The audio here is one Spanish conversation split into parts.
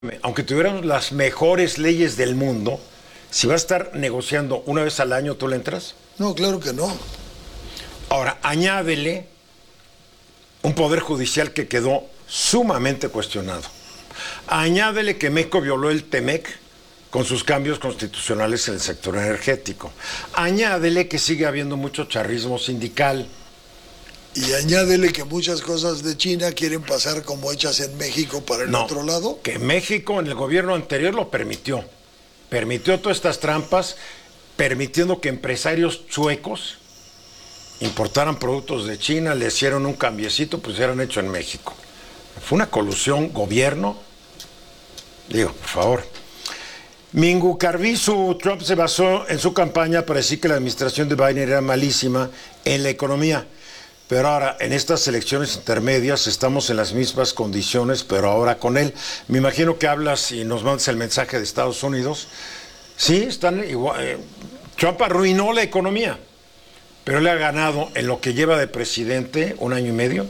aunque tuviéramos las mejores leyes del mundo, si va a estar negociando una vez al año, ¿tú le entras? No, claro que no. Ahora, añádele un poder judicial que quedó sumamente cuestionado. Añádele que México violó el TEMEC con sus cambios constitucionales en el sector energético. Añádele que sigue habiendo mucho charrismo sindical. Y añádele que muchas cosas de China quieren pasar como hechas en México para el otro lado. Que México en el gobierno anterior lo permitió. Permitió todas estas trampas, permitiendo que empresarios chuecos importaran productos de China, le hicieron un cambiecito, pues eran hechos en México. Fue una colusión gobierno. Digo, por favor. Mingu Carvizu, Trump se basó en su campaña para decir que la administración de Biden era malísima en la economía. Pero ahora, en estas elecciones intermedias, estamos en las mismas condiciones, pero ahora con él. Me imagino que hablas y nos mandas el mensaje de Estados Unidos. Sí, están igual. Trump arruinó la economía, pero él ha ganado en lo que lleva de presidente, 1 año y medio,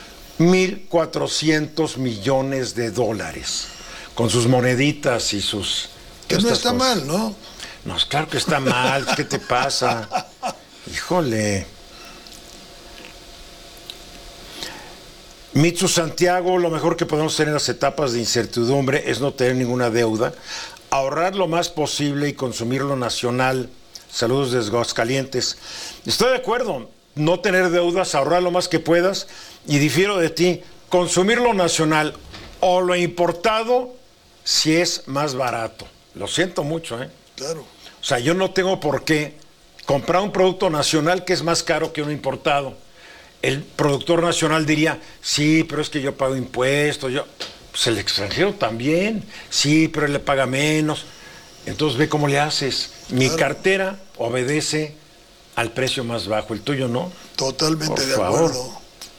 1,400 millones de dólares, con sus moneditas y sus... Que no está mal, ¿no? No, claro que está mal. ¿Qué te pasa? Híjole. Mitsu Santiago, lo mejor que podemos hacer en las etapas de incertidumbre es no tener ninguna deuda, ahorrar lo más posible y consumir lo nacional. Saludos desde Aguascalientes. Estoy de acuerdo, no tener deudas, ahorrar lo más que puedas, y difiero de ti, consumir lo nacional o lo importado si es más barato. Lo siento mucho, ¿eh? Claro. O sea, yo no tengo por qué comprar un producto nacional que es más caro que uno importado. El productor nacional diría, sí, pero es que yo pago impuestos, pues el extranjero también, sí, pero él le paga menos. Entonces ve cómo le haces. Mi cartera obedece al precio más bajo, el tuyo no. Totalmente de acuerdo.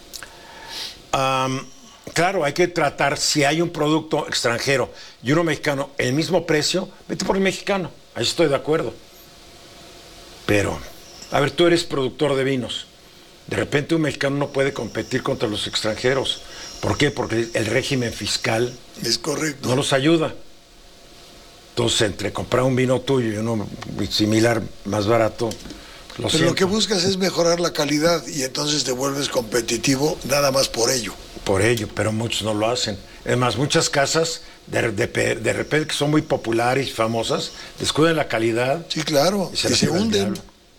Claro, hay que tratar, si hay un producto extranjero y uno mexicano, el mismo precio, vete por el mexicano, ahí estoy de acuerdo. Pero, a ver, tú eres productor de vinos. De repente un mexicano no puede competir contra los extranjeros. ¿Por qué? Porque el régimen fiscal es correcto, no los ayuda. Entonces, entre comprar un vino tuyo y uno similar más barato, pero lo que buscas es mejorar la calidad y entonces te vuelves competitivo nada más por ello. Por ello, pero muchos no lo hacen. Además, muchas casas de repente que son muy populares y famosas, descuidan la calidad. Sí, claro, y se hunden.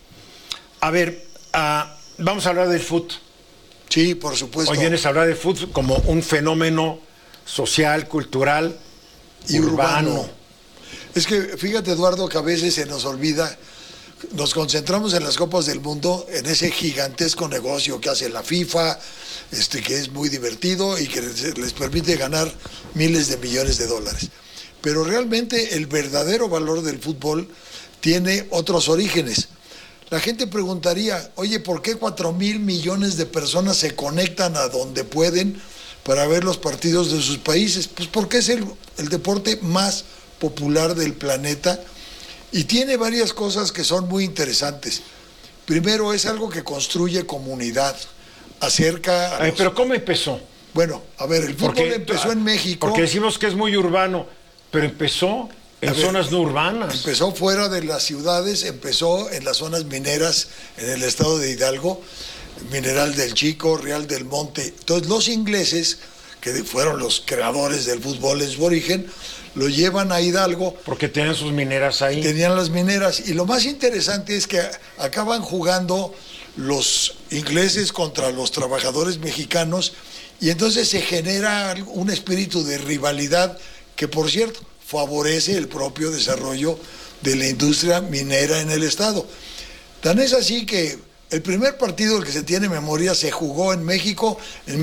A ver, vamos a hablar del fútbol. Sí, por supuesto. Hoy vienes a hablar del fútbol como un fenómeno social, cultural y urbano. Es que fíjate, Eduardo, que a veces se nos olvida, nos concentramos en las Copas del Mundo, en ese gigantesco negocio que hace la FIFA, que es muy divertido y que les permite ganar miles de millones de dólares. Pero realmente el verdadero valor del fútbol tiene otros orígenes. La gente preguntaría, oye, ¿por qué 4,000 millones de personas se conectan a donde pueden para ver los partidos de sus países? Pues porque es el deporte más popular del planeta y tiene varias cosas que son muy interesantes. Primero, es algo que construye comunidad, acerca a pero ¿cómo empezó? Bueno, a ver, el fútbol empezó en México. Porque decimos que es muy urbano, pero empezó en zonas no urbanas. Empezó fuera de las ciudades, empezó en las zonas mineras, en el estado de Hidalgo, Mineral del Chico, Real del Monte. Entonces los ingleses, que fueron los creadores del fútbol en su origen, lo llevan a Hidalgo. Porque tenían sus mineras ahí. Tenían las mineras. Y lo más interesante es que acaban jugando los ingleses contra los trabajadores mexicanos y entonces se genera un espíritu de rivalidad que, por cierto, favorece el propio desarrollo de la industria minera en el estado. Tan es así que el primer partido del que se tiene memoria se jugó en México en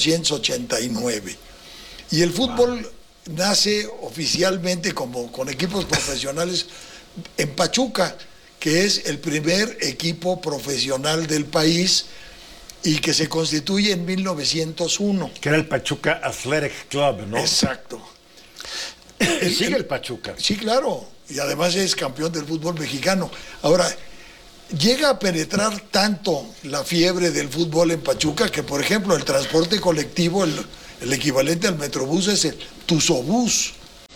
1889 y el fútbol nace oficialmente como con equipos profesionales en Pachuca, que es el primer equipo profesional del país y que se constituye en 1901. Que era el Pachuca Athletic Club, ¿no? Exacto. Sigue el Pachuca. Sí, claro, y además es campeón del fútbol mexicano. Ahora, llega a penetrar tanto la fiebre del fútbol en Pachuca que, por ejemplo, el transporte colectivo, el equivalente al Metrobús es el Tuzobús.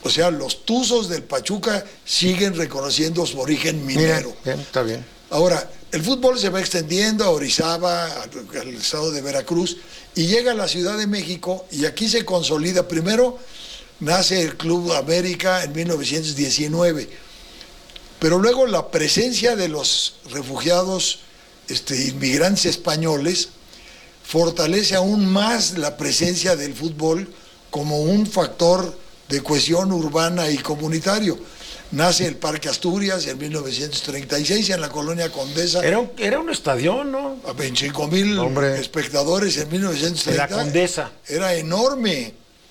O sea, los tuzos del Pachuca siguen reconociendo su origen minero. Mira, bien, está bien. Ahora, el fútbol se va extendiendo a Orizaba, al estado de Veracruz, y llega a la Ciudad de México, y aquí se consolida. Primero nace el Club América en 1919, pero luego la presencia de los refugiados inmigrantes españoles fortalece aún más la presencia del fútbol como un factor de cohesión urbana y comunitario. Nace el Parque Asturias en 1936 en la colonia Condesa. Era un estadio, ¿no? A 25,000 espectadores en 1930. La Condesa. Era enorme.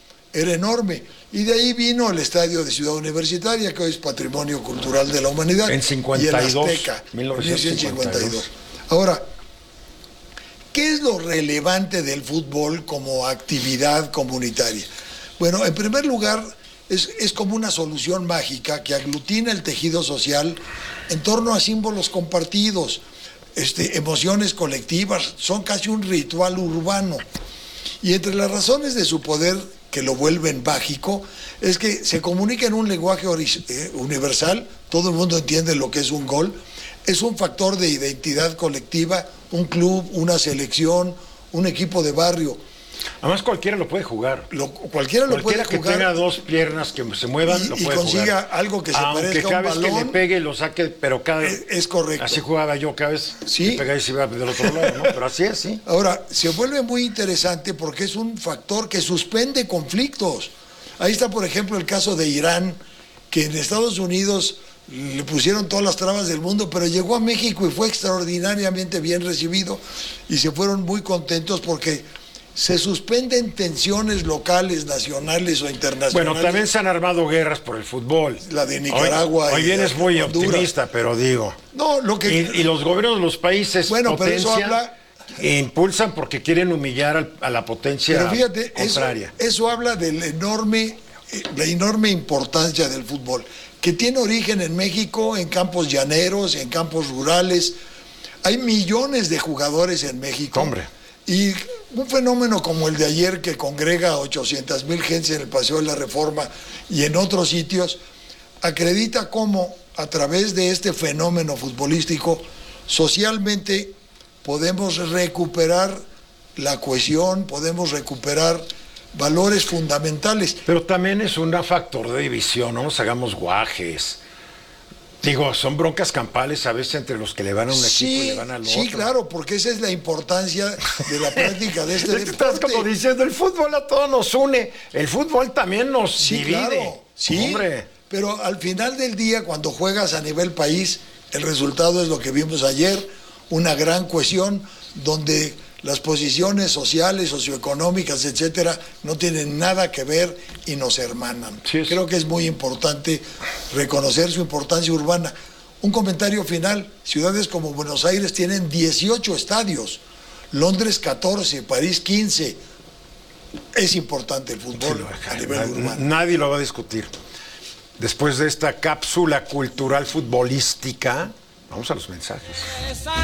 Y de ahí vino el estadio de Ciudad Universitaria, que hoy es Patrimonio Cultural de la Humanidad. En 52. Y el Azteca, 1952. Ahora, ¿qué es lo relevante del fútbol como actividad comunitaria? Bueno, en primer lugar, es como una solución mágica que aglutina el tejido social en torno a símbolos compartidos, emociones colectivas, son casi un ritual urbano. Y entre las razones de su poder que lo vuelven mágico, es que se comunica en un lenguaje universal, todo el mundo entiende lo que es un gol, es un factor de identidad colectiva, un club, una selección, un equipo de barrio. Además cualquiera lo puede jugar. Cualquiera lo puede jugar. Que tenga dos piernas que se muevan, lo puede jugar. Y consiga algo que se parezca a un balón. Aunque cada vez que le pegue lo saque, pero cada... Es correcto. Así jugaba yo, cada vez ¿sí? Le pegaba y se iba del otro lado, ¿no? Pero así es, sí. Ahora, se vuelve muy interesante porque es un factor que suspende conflictos. Ahí está, por ejemplo, el caso de Irán, que en Estados Unidos le pusieron todas las trabas del mundo, pero llegó a México y fue extraordinariamente bien recibido y se fueron muy contentos porque se suspenden tensiones locales, nacionales o internacionales. Bueno, también se han armado guerras por el fútbol. La de Nicaragua. Hoy vienes muy optimista, pero digo. No, lo que... Y los gobiernos de los países bueno, potencia, pero eso habla... impulsan porque quieren humillar a la potencia pero fíjate, contraria. Eso habla de la enorme importancia del fútbol, que tiene origen en México, en campos llaneros, en campos rurales. Hay millones de jugadores en México. Hombre. Y un fenómeno como el de ayer, que congrega a 800,000 gentes en el Paseo de la Reforma y en otros sitios, acredita cómo a través de este fenómeno futbolístico socialmente podemos recuperar la cohesión, podemos recuperar valores fundamentales. Pero también es un factor de división, no nos hagamos guajes. Digo, son broncas campales a veces entre los que le van a un equipo y le van al otro. Sí, claro, porque esa es la importancia de la práctica de este deporte. Estás como diciendo, el fútbol a todos nos une, el fútbol también nos divide. Claro, sí, hombre. Pero al final del día, cuando juegas a nivel país, el resultado es lo que vimos ayer, una gran cohesión donde las posiciones sociales, socioeconómicas, etcétera, no tienen nada que ver y nos hermanan. Sí, creo que es muy importante reconocer su importancia urbana. Un comentario final: ciudades como Buenos Aires tienen 18 estadios, Londres 14, París 15. Es importante el fútbol a nivel urbano. Nadie lo va a discutir. Después de esta cápsula cultural futbolística, vamos a los mensajes.